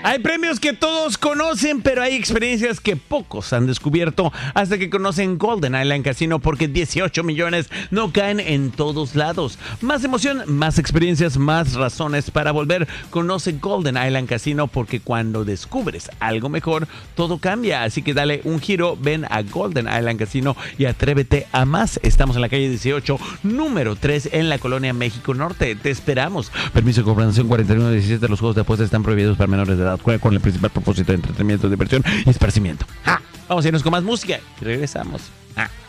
Hay premios que todos conocen, pero hay experiencias que pocos han descubierto hasta que conocen Golden Island Casino, porque 18 millones no caen en todos lados. Más emoción, más experiencias, más razones para volver. Conoce Golden Island Casino, porque cuando descubres algo mejor, todo cambia. Así que dale un giro, ven a Golden Island Casino y atrévete a más. Estamos en la calle 18, número 3, en la colonia México Norte. Te esperamos. Permiso de comprensión 4117. Los juegos de apuestas están prohibidos para menores de edad. Juega con el principal propósito de entretenimiento, diversión y esparcimiento. ¡Ja! Vamos a irnos con más música y regresamos. ¡Ja!